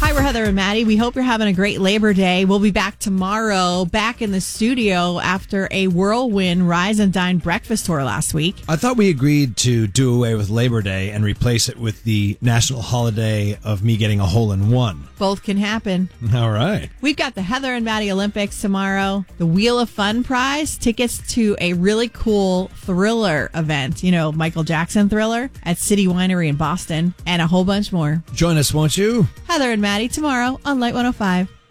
Hi, we're Heather and Maddie. We hope you're having a great Labor Day. We'll be back tomorrow, back in the studio after a whirlwind Rise and Dine breakfast tour last week. I thought we agreed to do away with Labor Day and replace it with the national holiday of me getting a hole-in-one. Both can happen. All right. We've got the Heather and Maddie Olympics tomorrow, the Wheel of Fun prize, tickets to a really cool Thriller event, Michael Jackson Thriller at City Winery in Boston, and a whole bunch more. Join us, won't you? Heather and Maddie tomorrow on Light 105.